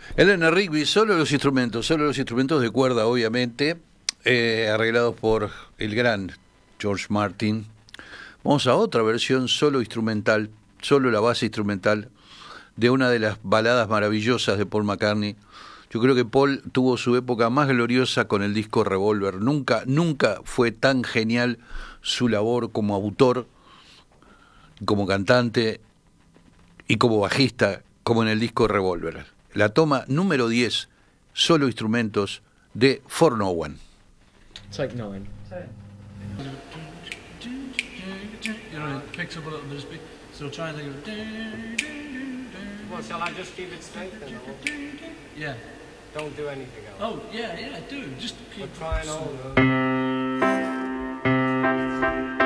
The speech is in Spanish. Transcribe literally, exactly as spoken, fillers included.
Eleanor Rigby, solo los instrumentos, solo los instrumentos de cuerda, obviamente, eh, arreglados por el gran George Martin. Vamos a otra versión solo instrumental, solo la base instrumental de una de las baladas maravillosas de Paul McCartney. Yo creo que Paul tuvo su época más gloriosa con el disco Revolver. Nunca, nunca fue tan genial su labor como autor, como cantante y como bajista como en el disco Revolver. La toma número diez, solo instrumentos de For No One. Take nine. You know, it picks up a little bit of speed. So try and think of. Well, shall I just keep it straight then? Or Yeah. don't do anything else? Oh, yeah, yeah, do. Just keep. We're trying all.